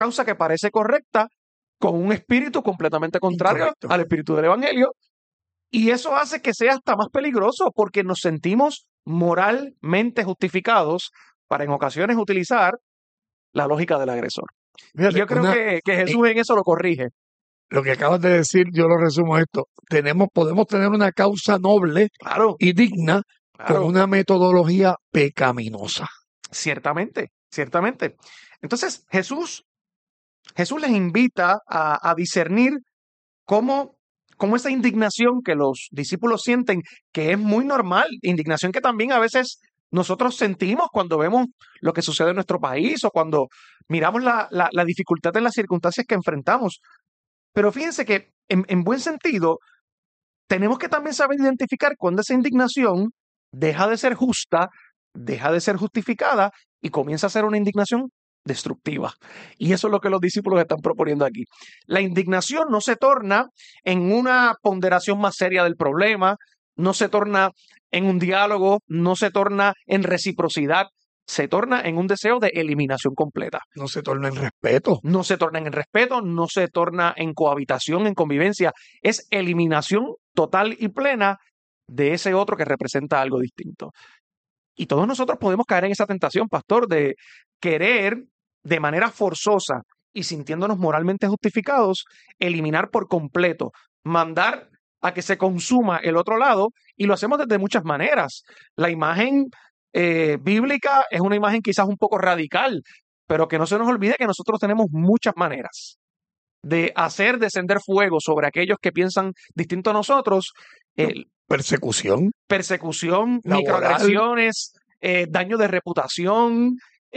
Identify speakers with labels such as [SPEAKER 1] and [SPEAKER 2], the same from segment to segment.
[SPEAKER 1] causa que parece correcta con un espíritu completamente contrario
[SPEAKER 2] Incorrecto.
[SPEAKER 1] al espíritu del Evangelio. Y eso hace que sea hasta más peligroso porque nos sentimos moralmente justificados para en ocasiones utilizar la lógica del agresor. Y
[SPEAKER 2] Fíjate,
[SPEAKER 1] yo creo que
[SPEAKER 2] eh,
[SPEAKER 1] Jesús en eso lo corrige.
[SPEAKER 2] lo que acabas de decir, yo lo resumo esto. Podemos tener una causa noble
[SPEAKER 1] Claro,
[SPEAKER 2] y digna con
[SPEAKER 1] claro,
[SPEAKER 2] una metodología pecaminosa.
[SPEAKER 1] ciertamente, ciertamente. Entonces Jesús les invita a discernir cómo, cómo esa indignación que los discípulos sienten, que es muy normal, indignación que también a veces nosotros sentimos cuando vemos lo que sucede en nuestro país o cuando miramos la dificultad en las circunstancias que enfrentamos. Pero fíjense que en buen sentido tenemos que también saber identificar cuando esa indignación deja de ser justa, deja de ser justificada y comienza a ser una indignación destructiva. Y eso es lo que los discípulos están proponiendo aquí. La indignación no se torna en una ponderación más seria del problema, no se torna en un diálogo, no se torna en reciprocidad, se torna en un deseo de eliminación completa.
[SPEAKER 2] No se torna en respeto.
[SPEAKER 1] No se torna en respeto, no se torna en cohabitación, en convivencia. Es eliminación total y plena de ese otro que representa algo distinto. Y todos nosotros podemos caer en esa tentación, pastor, de querer de manera forzosa y sintiéndonos moralmente justificados, eliminar por completo, mandar a que se consuma el otro lado, y lo hacemos desde muchas maneras. La imagen bíblica es una imagen quizás un poco radical, pero que no se nos olvide que nosotros tenemos muchas maneras de hacer descender fuego sobre aquellos que piensan distinto a nosotros,
[SPEAKER 2] Persecución
[SPEAKER 1] persecución,
[SPEAKER 2] laboral.
[SPEAKER 1] microagresiones, daño de reputación,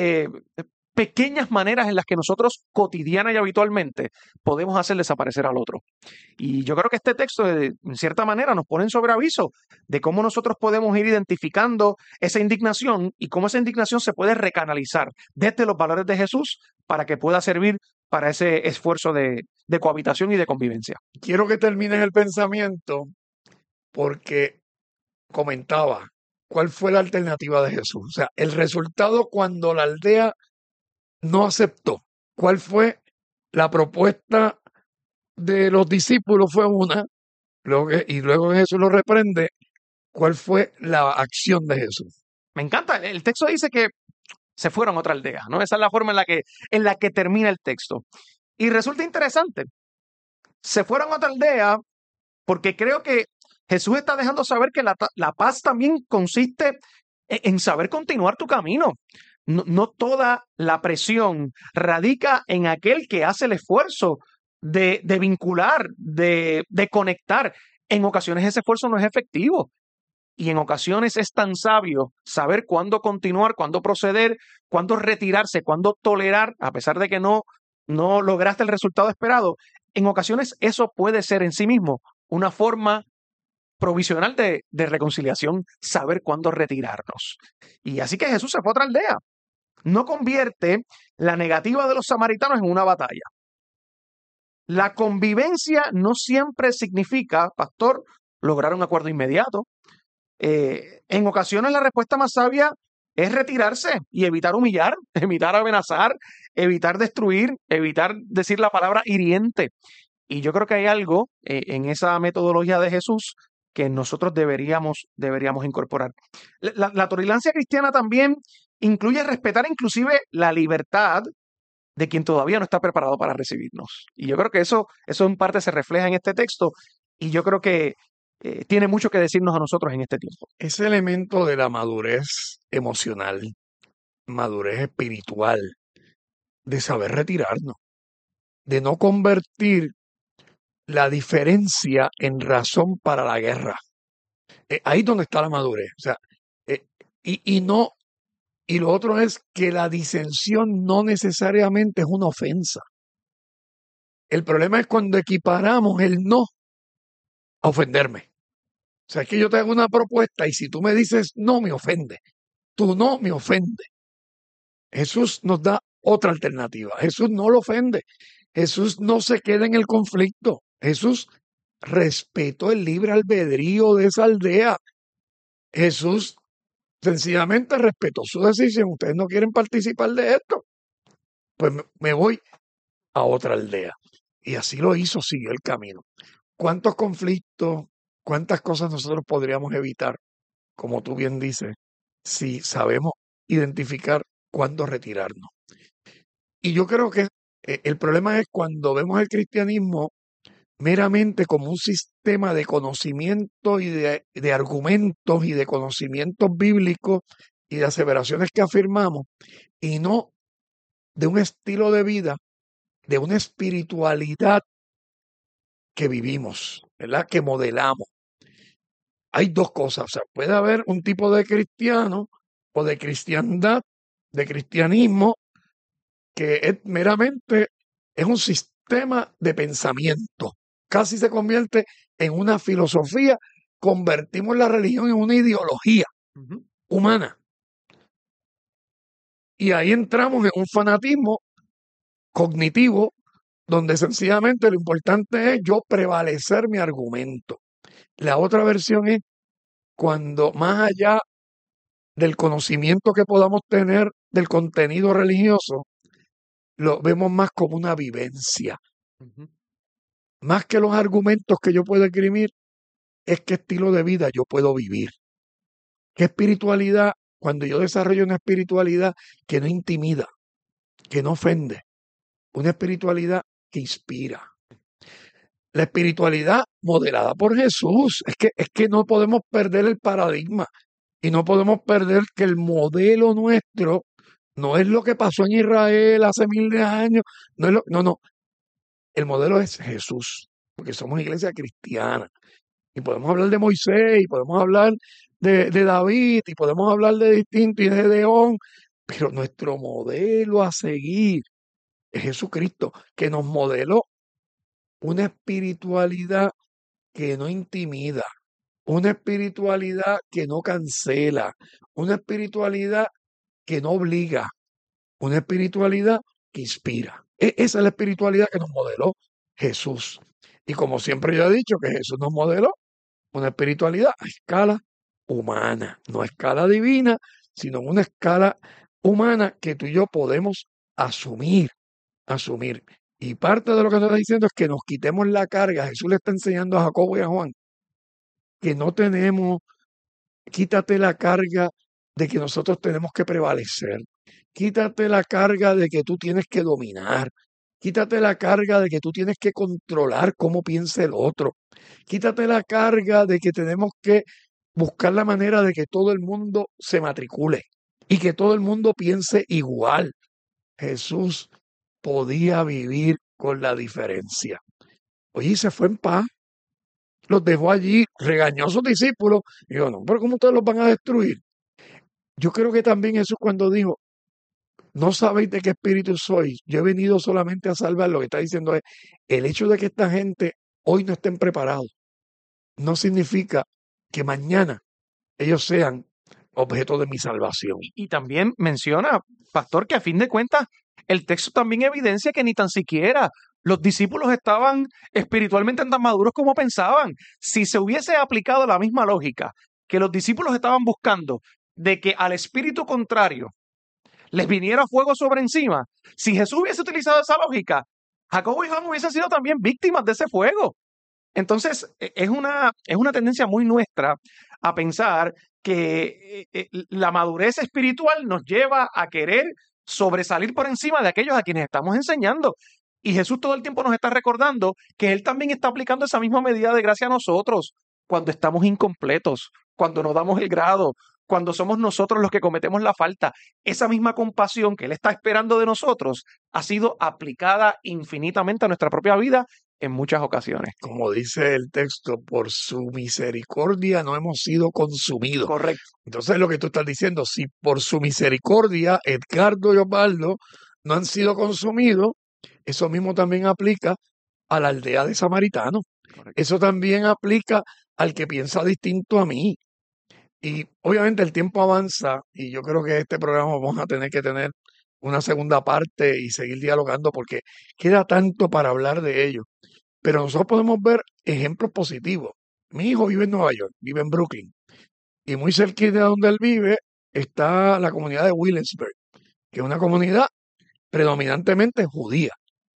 [SPEAKER 1] pequeñas maneras en las que nosotros cotidiana y habitualmente podemos hacer desaparecer al otro. Y yo creo que este texto, en cierta manera, nos pone en sobreaviso de cómo nosotros podemos ir identificando esa indignación y cómo esa indignación se puede recanalizar desde los valores de Jesús para que pueda servir para ese esfuerzo de cohabitación y de convivencia.
[SPEAKER 2] Quiero que termines el pensamiento porque comentaba cuál fue la alternativa de Jesús. O sea, el resultado cuando la aldea no aceptó. ¿Cuál fue la propuesta de los discípulos? Fue una, y luego Jesús lo reprende. ¿Cuál fue la acción de Jesús?
[SPEAKER 1] Me encanta. El texto dice que se fueron a otra aldea, ¿no? Esa es la forma en la que termina el texto. Y resulta interesante. Se fueron a otra aldea porque creo que Jesús está dejando saber que la paz también consiste en saber continuar tu camino. No toda la presión radica en aquel que hace el esfuerzo de vincular, de conectar. En ocasiones ese esfuerzo no es efectivo. Y en ocasiones es tan sabio saber cuándo continuar, cuándo proceder, cuándo retirarse, cuándo tolerar, a pesar de que no lograste el resultado esperado. En ocasiones eso puede ser en sí mismo una forma provisional de reconciliación, saber cuándo retirarnos. Y así que Jesús se fue a otra aldea. No convierte la negativa de los samaritanos en una batalla. La convivencia no siempre significa, pastor, lograr un acuerdo inmediato. En ocasiones la respuesta más sabia es retirarse y evitar humillar, evitar amenazar, evitar destruir, evitar decir la palabra hiriente. Y yo creo que hay algo en esa metodología de Jesús que nosotros deberíamos incorporar. La tolerancia cristiana también incluye respetar inclusive la libertad de quien todavía no está preparado para recibirnos. Y yo creo que eso en parte se refleja en este texto y yo creo que tiene mucho que decirnos a nosotros en este tiempo.
[SPEAKER 2] Ese elemento de la madurez emocional, madurez espiritual, de saber retirarnos, de no convertir la diferencia en razón para la guerra. Ahí es donde está la madurez. O sea, y lo otro es que la disensión no necesariamente es una ofensa. El problema es cuando equiparamos el no a ofenderme. O sea, es que yo te hago una propuesta y si tú me dices no, me ofende. Tú no, me ofende. Jesús nos da otra alternativa. Jesús no lo ofende. Jesús no se queda en el conflicto. Jesús respetó el libre albedrío de esa aldea. Jesús sencillamente respetó su decisión. Ustedes no quieren participar de esto. Pues me voy. a otra aldea. Y así lo hizo, siguió el camino. ¿Cuántos conflictos, cuántas cosas nosotros podríamos evitar, como tú bien dices, si sabemos identificar cuándo retirarnos? Y yo creo que el problema es cuando vemos el cristianismo meramente como un sistema de conocimiento y de argumentos y de conocimientos bíblicos y de aseveraciones que afirmamos, y no de un estilo de vida, de una espiritualidad que vivimos, ¿verdad? Que modelamos. Hay dos cosas, o sea, puede haber un tipo de cristiano o de cristiandad, de cristianismo, que es meramente es un sistema de pensamiento. Casi se convierte en una filosofía. Convertimos la religión en una ideología humana. Y ahí entramos en un fanatismo cognitivo donde sencillamente lo importante es yo prevalecer mi argumento. La otra versión es cuando más allá del conocimiento que podamos tener del contenido religioso, lo vemos más como una vivencia. Más que los argumentos que yo puedo escribir, es qué estilo de vida yo puedo vivir. ¿Qué espiritualidad? Cuando yo desarrollo una espiritualidad que no intimida, que no ofende, una espiritualidad que inspira. La espiritualidad modelada por Jesús. Es que no podemos perder el paradigma y no podemos perder que el modelo nuestro no es lo que pasó en Israel hace miles de años. No. El modelo es Jesús, porque somos iglesia cristiana. Y podemos hablar de Moisés, y podemos hablar de David, y podemos hablar de distinto y de Gedeón, pero nuestro modelo a seguir es Jesucristo, que nos modeló una espiritualidad que no intimida, una espiritualidad que no cancela, una espiritualidad que no obliga, una espiritualidad que inspira. Esa es la espiritualidad que nos modeló Jesús. Y como siempre yo he dicho que Jesús nos modeló una espiritualidad a escala humana, no a escala divina, sino una escala humana que tú y yo podemos asumir. Y parte de lo que se está diciendo es que nos quitemos la carga. Jesús le está enseñando a Jacobo y a Juan que no tenemos, quítate la carga de que nosotros tenemos que prevalecer. Quítate la carga de que tú tienes que dominar. Quítate la carga de que tú tienes que controlar cómo piensa el otro. Quítate la carga de que tenemos que buscar la manera de que todo el mundo se matricule y que todo el mundo piense igual. Jesús podía vivir con la diferencia. Oye, se fue en paz, los dejó allí, regañó a sus discípulos. Y yo, no, pero ¿cómo ustedes los van a destruir? Yo creo que también Jesús cuando dijo, no sabéis de qué espíritu sois, yo he venido solamente a salvar, lo que está diciendo es, el hecho de que esta gente hoy no estén preparados, no significa que mañana ellos sean objeto de mi salvación.
[SPEAKER 1] Y también menciona, pastor, que a fin de cuentas el texto también evidencia que ni tan siquiera los discípulos estaban espiritualmente tan maduros como pensaban. Si se hubiese aplicado la misma lógica que los discípulos estaban buscando de que al espíritu contrario les viniera fuego sobre encima, si Jesús hubiese utilizado esa lógica, Jacobo y Juan hubiesen sido también víctimas de ese fuego. Entonces, es una tendencia muy nuestra a pensar que la madurez espiritual nos lleva a querer sobresalir por encima de aquellos a quienes estamos enseñando. Y Jesús todo el tiempo nos está recordando que Él también está aplicando esa misma medida de gracia a nosotros cuando estamos incompletos, cuando no damos el grado, cuando somos nosotros los que cometemos la falta. Esa misma compasión que Él está esperando de nosotros ha sido aplicada infinitamente a nuestra propia vida en muchas ocasiones.
[SPEAKER 2] Como dice el texto, por su misericordia no hemos sido consumidos.
[SPEAKER 1] Correcto.
[SPEAKER 2] Entonces lo que tú estás diciendo, si por su misericordia Edgardo y Osvaldo no han sido consumidos, eso mismo también aplica a la aldea de Samaritano. Correcto. Eso también aplica al que piensa distinto a mí. Y obviamente el tiempo avanza y yo creo que este programa vamos a tener que tener una segunda parte y seguir dialogando porque queda tanto para hablar de ello. Pero nosotros podemos ver ejemplos positivos. Mi hijo vive en Nueva York, vive en Brooklyn. Y muy cerquita de donde él vive está la comunidad de Williamsburg, que es una comunidad predominantemente judía.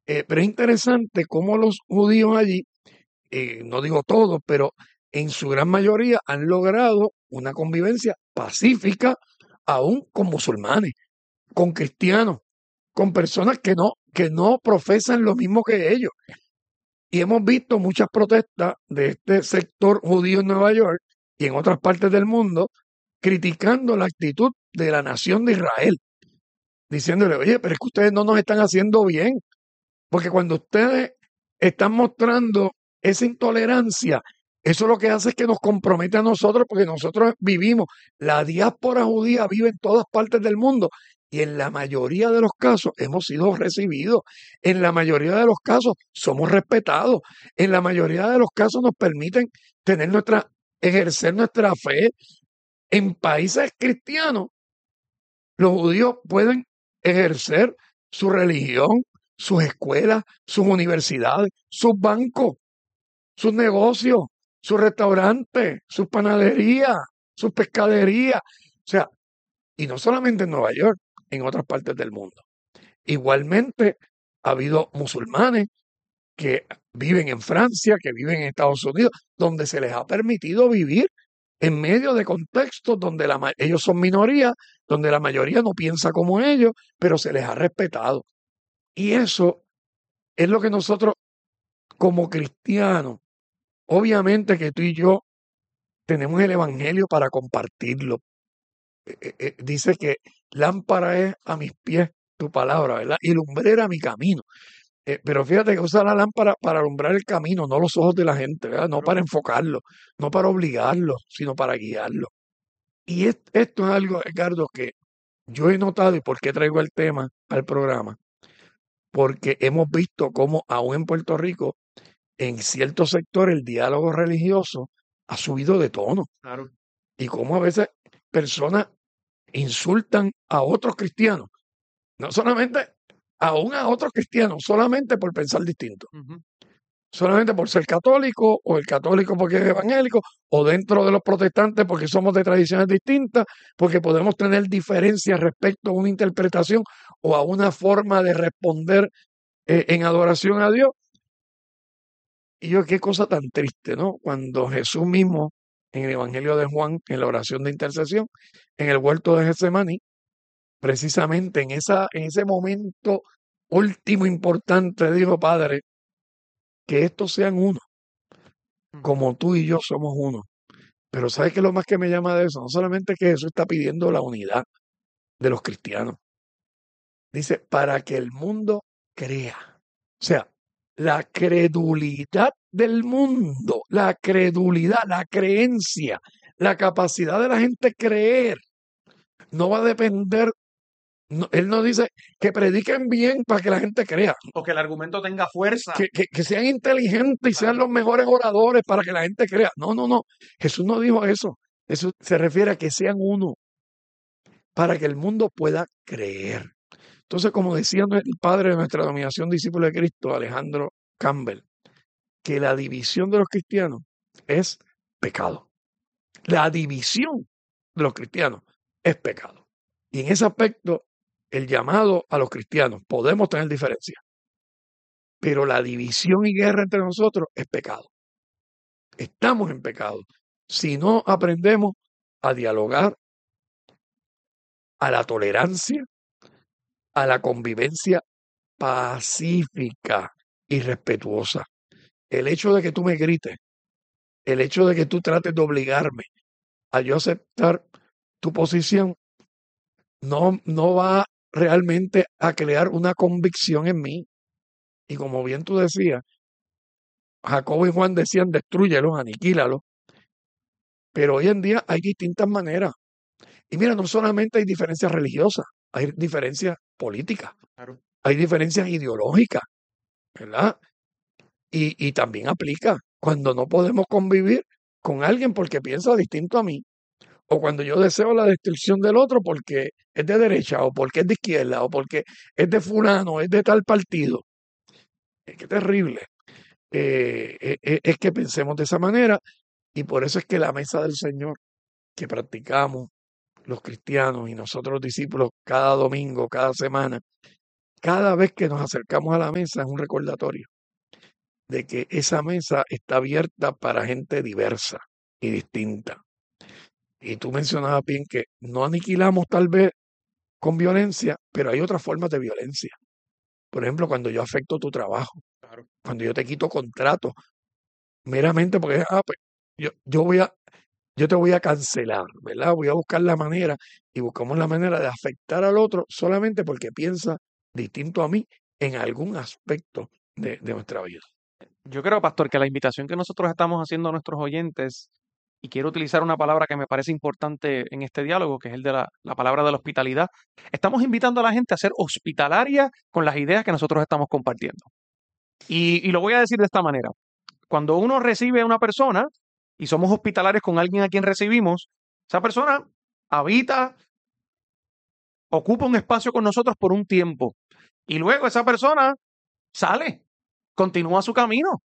[SPEAKER 2] Pero es interesante cómo los judíos allí, no digo todos, pero en su gran mayoría han logrado una convivencia pacífica, aún con musulmanes, con cristianos, con personas que no profesan lo mismo que ellos. Y hemos visto muchas protestas de este sector judío en Nueva York y en otras partes del mundo criticando la actitud de la nación de Israel, diciéndole, oye, pero es que ustedes no nos están haciendo bien, porque cuando ustedes están mostrando esa intolerancia, eso lo que hace es que nos compromete a nosotros, porque nosotros vivimos, la diáspora judía vive en todas partes del mundo y en la mayoría de los casos hemos sido recibidos, en la mayoría de los casos somos respetados, en la mayoría de los casos nos permiten tener ejercer nuestra fe. En países cristianos, los judíos pueden ejercer su religión, sus escuelas, sus universidades, sus bancos, sus negocios, sus restaurantes, sus panaderías, sus pescaderías. O sea, y no solamente en Nueva York, en otras partes del mundo. Igualmente, ha habido musulmanes que viven en Francia, que viven en Estados Unidos, donde se les ha permitido vivir en medio de contextos donde ellos son minoría, donde la mayoría no piensa como ellos, pero se les ha respetado. Y eso es lo que nosotros, como cristianos, obviamente que tú y yo tenemos el Evangelio para compartirlo. Dice que lámpara es a mis pies tu palabra, ¿verdad? Y lumbrera mi camino. Pero fíjate que usa la lámpara para alumbrar el camino, no los ojos de la gente, ¿verdad? No para enfocarlo, no para obligarlo, sino para guiarlo. Y esto es algo, Ricardo, que yo he notado y por qué traigo el tema al programa, porque hemos visto cómo aún en Puerto Rico, en ciertos sectores, el diálogo religioso ha subido de tono
[SPEAKER 1] Claro.
[SPEAKER 2] y cómo a veces personas insultan a otros cristianos, no solamente, aún a otros cristianos, solamente por pensar distinto.
[SPEAKER 1] Ujú.
[SPEAKER 2] Solamente por ser católico, o el católico porque es evangélico, o dentro de los protestantes porque somos de tradiciones distintas, porque podemos tener diferencias respecto a una interpretación o a una forma de responder en adoración a Dios. Y yo, qué cosa tan triste, ¿no? Cuando Jesús mismo, en el Evangelio de Juan, en la oración de intercesión, en el huerto de Getsemaní, precisamente en ese momento último importante, dijo, Padre, que estos sean uno, como tú y yo somos uno. Pero ¿sabes qué es lo más que me llama de eso? No solamente que Jesús está pidiendo la unidad de los cristianos. Dice, para que el mundo crea. O sea, la credulidad del mundo, la credulidad, la creencia, la capacidad de la gente creer, no va a depender. Él no dice que prediquen bien para que la gente crea,
[SPEAKER 1] O que el argumento tenga fuerza.
[SPEAKER 2] que sean inteligentes y sean los mejores oradores para que la gente crea. No, no, no. Jesús no dijo eso. Eso se refiere a que sean uno, para que el mundo pueda creer. Entonces, como decía el padre de nuestra denominación discípulo de Cristo, Alejandro Campbell, que la división de los cristianos es pecado. La división de los cristianos es pecado. Y en ese aspecto, el llamado a los cristianos, podemos tener diferencias, pero la división y guerra entre nosotros es pecado. Estamos en pecado. Si no aprendemos a dialogar, a la tolerancia, a la convivencia pacífica y respetuosa. El hecho de que tú me grites, el hecho de que tú trates de obligarme a yo aceptar tu posición, no va realmente a crear una convicción en mí. Y como bien tú decías, Jacobo y Juan decían, destrúyelos, aniquílalos. Pero hoy en día hay distintas maneras. Y mira, no solamente hay diferencias religiosas, hay diferencias políticas,
[SPEAKER 1] Claro.
[SPEAKER 2] hay diferencias ideológicas, ¿verdad? Y también aplica cuando no podemos convivir con alguien porque piensa distinto a mí, o cuando yo deseo la destrucción del otro porque es de derecha, o porque es de izquierda, o porque es de fulano, es de tal partido. Qué terrible. Es que pensemos de esa manera, y por eso es que la mesa del Señor que practicamos los cristianos y nosotros los discípulos cada domingo, cada semana, cada vez que nos acercamos a la mesa es un recordatorio de que esa mesa está abierta para gente diversa y distinta. Y tú mencionabas bien que no aniquilamos tal vez con violencia, pero hay otras formas de violencia. Por ejemplo, cuando yo afecto tu trabajo,
[SPEAKER 1] Claro.
[SPEAKER 2] cuando yo te quito contrato, meramente porque, pues, yo yo te voy a cancelar, ¿verdad? Voy a buscar la manera y buscamos la manera de afectar al otro solamente porque piensa distinto a mí en algún aspecto de nuestra vida.
[SPEAKER 1] Yo creo, pastor, que la invitación que nosotros estamos haciendo a nuestros oyentes, y quiero utilizar una palabra que me parece importante en este diálogo, que es el de la palabra de la hospitalidad, estamos invitando a la gente a ser hospitalaria con las ideas que nosotros estamos compartiendo. Y lo voy a decir de esta manera. Cuando uno recibe a una persona y somos hospitalarios con alguien a quien recibimos, esa persona habita, ocupa un espacio con nosotros por un tiempo y luego esa persona sale, continúa su camino.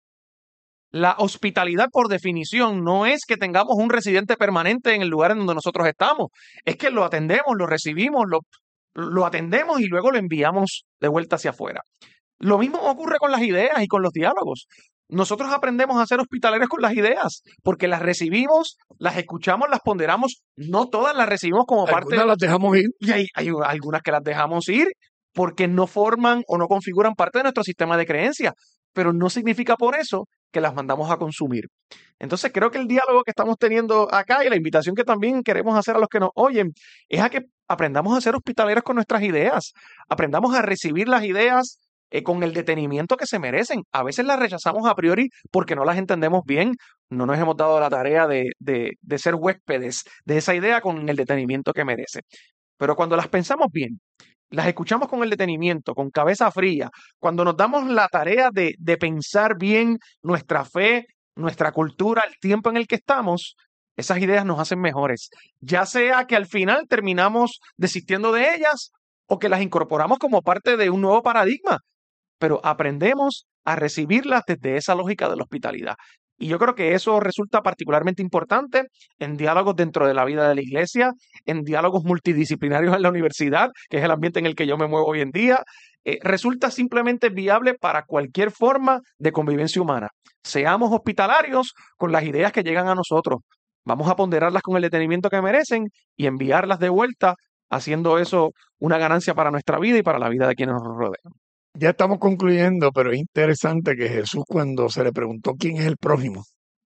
[SPEAKER 1] La hospitalidad, por definición, no es que tengamos un residente permanente en el lugar en donde nosotros estamos, es que lo atendemos, lo recibimos, lo atendemos y luego lo enviamos de vuelta hacia afuera. Lo mismo ocurre con las ideas y con los diálogos. Nosotros aprendemos a ser hospitalarios con las ideas, porque las recibimos, las escuchamos, las ponderamos, no todas las recibimos como parte,
[SPEAKER 2] Algunas las dejamos ir.
[SPEAKER 1] y hay algunas que las dejamos ir porque no forman o no configuran parte de nuestro sistema de creencias, pero no significa por eso que las mandamos a consumir. Entonces creo que el diálogo que estamos teniendo acá y la invitación que también queremos hacer a los que nos oyen es a que aprendamos a ser hospitaleros con nuestras ideas, aprendamos a recibir las ideas con el detenimiento que se merecen. A veces las rechazamos a priori porque no las entendemos bien, no nos hemos dado la tarea de ser huéspedes de esa idea con el detenimiento que merece. Pero cuando las pensamos bien, las escuchamos con el detenimiento, con cabeza fría, cuando nos damos la tarea de pensar bien nuestra fe, nuestra cultura, el tiempo en el que estamos, esas ideas nos hacen mejores. Ya sea que al final terminamos desistiendo de ellas o que las incorporamos como parte de un nuevo paradigma, pero aprendemos a recibirlas desde esa lógica de la hospitalidad. Y yo creo que eso resulta particularmente importante en diálogos dentro de la vida de la iglesia, en diálogos multidisciplinarios en la universidad, que es el ambiente en el que yo me muevo hoy en día. Resulta simplemente viable para cualquier forma de convivencia humana. Seamos hospitalarios con las ideas que llegan a nosotros. Vamos a ponderarlas con el detenimiento que merecen y enviarlas de vuelta, haciendo eso una ganancia para nuestra vida y para la vida de quienes nos rodean.
[SPEAKER 2] Ya estamos concluyendo, pero es interesante que Jesús, cuando se le preguntó quién es el prójimo,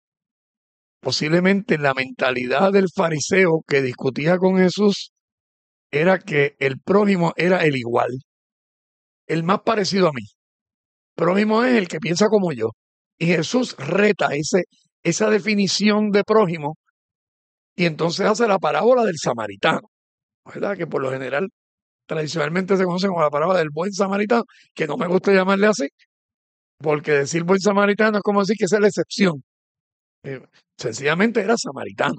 [SPEAKER 2] posiblemente la mentalidad del fariseo que discutía con Jesús era que el prójimo era el igual, el más parecido a mí. Prójimo es el que piensa como yo. Y Jesús reta esa definición de prójimo y entonces hace la parábola del samaritano, ¿verdad? Que por lo general tradicionalmente se conoce como la parábola del buen samaritano, que no me gusta llamarle así, porque decir buen samaritano es como decir que esa es la excepción. Eh, Sencillamente era samaritano.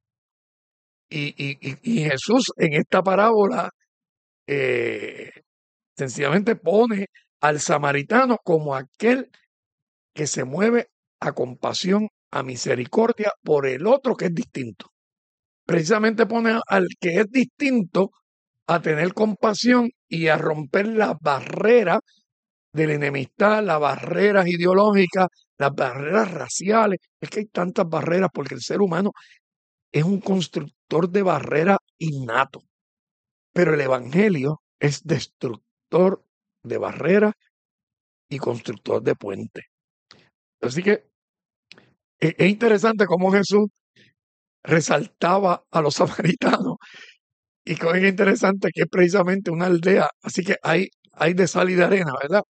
[SPEAKER 2] Y Jesús en esta parábola eh, sencillamente pone al samaritano como aquel que se mueve a compasión, a misericordia por el otro que es distinto. Precisamente pone al que es distinto a tener compasión y a romper las barreras de la enemistad, las barreras ideológicas, las barreras raciales. Es que hay tantas barreras porque el ser humano es un constructor de barreras innato, pero el Evangelio es destructor de barreras y constructor de puentes. Así que es interesante cómo Jesús resaltaba a los samaritanos y es interesante que es precisamente una aldea, así que hay de sal y de arena, ¿verdad?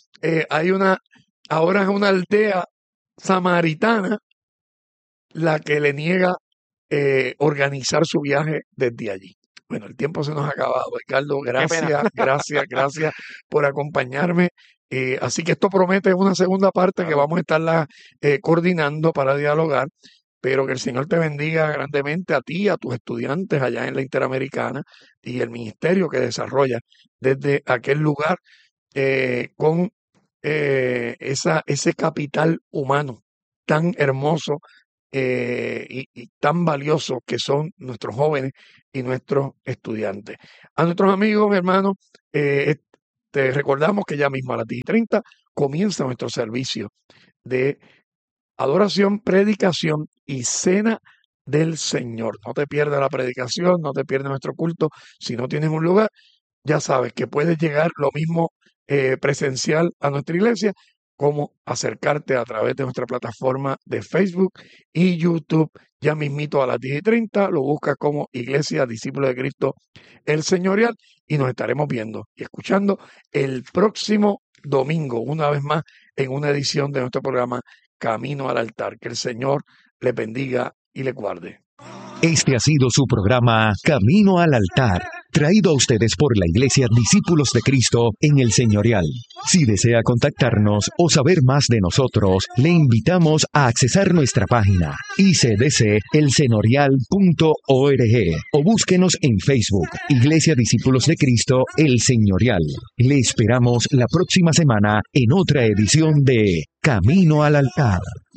[SPEAKER 2] Ahora es una aldea samaritana la que le niega organizar su viaje desde allí. Bueno, el tiempo se nos ha acabado, Ricardo.
[SPEAKER 1] Qué pena.
[SPEAKER 2] Gracias por acompañarme. Así que esto promete una segunda parte que
[SPEAKER 1] Claro.
[SPEAKER 2] vamos a estarla coordinando para dialogar. Pero que el Señor te bendiga grandemente a ti, a tus estudiantes allá en la Interamericana y el ministerio que desarrolla desde aquel lugar con ese capital humano tan hermoso y tan valioso que son nuestros jóvenes y nuestros estudiantes. A nuestros amigos, hermanos, Te recordamos que ya mismo a las 10:30 comienza nuestro servicio de adoración, predicación y cena del Señor. No te pierdas la predicación, no te pierdas nuestro culto. Si no tienes un lugar, ya sabes que puedes llegar lo mismo presencial a nuestra iglesia, como acercarte a través de nuestra plataforma de Facebook y YouTube. Ya mismito a las 10:30 lo buscas como Iglesia Discípulos de Cristo el Señorial y nos estaremos viendo y escuchando el próximo domingo, una vez más, en una edición de nuestro programa Camino al Altar. Que el Señor le bendiga y le guarde.
[SPEAKER 3] Este ha sido su programa Camino al Altar, traído a ustedes por la Iglesia Discípulos de Cristo en el Señorial. Si desea contactarnos o saber más de nosotros, le invitamos a accesar nuestra página icdcelseñorial.org o búsquenos en Facebook, Iglesia Discípulos de Cristo el Señorial. Le esperamos la próxima semana en otra edición de Camino al Altar.